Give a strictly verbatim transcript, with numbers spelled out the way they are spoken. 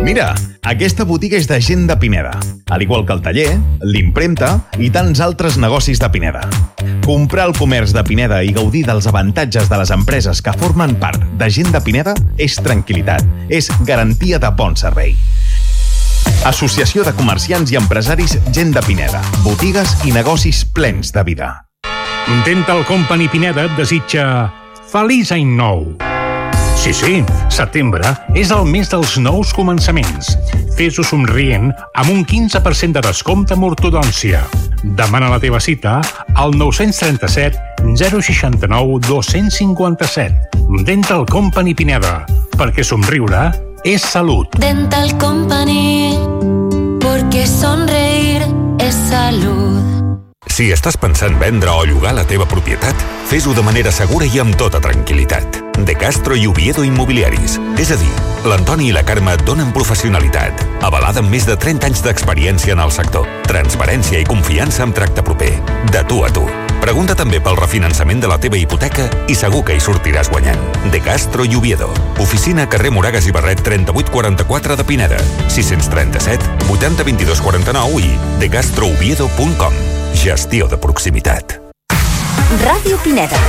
Mira, aquesta botiga és de gent de Pineda, al igual que el taller, l'impremta i tants altres negocis de Pineda. Comprar al comerç de Pineda i gaudir dels avantatges de les empreses que formen part de gent de Pineda és tranquil·litat, és garantia de bon servei. Associació de Comerciants i Empresaris Gent de Pineda. Botigues i negocis plens de vida. Dental Company Pineda et desitja feliç any nou. Sí, sí, setembre és el mes dels nous començaments. Fes-ho somrient amb un quinze per cent de descompte amb ortodòncia. Demana la teva cita al nou tres set zero sis nou dos cinc set. Dental Company Pineda, perquè somriure és salut. Dental Company, porque sonreír es salud. Si estàs pensant vendre o llogar la teva propietat, fes-ho de manera segura i amb tota tranquil·litat. De Castro i Oviedo Immobiliaris. És a dir, l'Antoni i la Carme et donen professionalitat, avalada amb més de trenta anys d'experiència en el sector, transparència i confiança amb tracte proper. De tu a tu. Pregunta també pel refinançament de la teva hipoteca i segur que hi sortiràs guanyant. De Castro i Oviedo. Oficina carrer Moragas i Barret trenta-vuit quaranta-quatre de Pineda. sis tres set vuitanta vint-i-dos quaranta-nou i de castro oviedo punt com. Gestió de proximitat. Ràdio Pineda.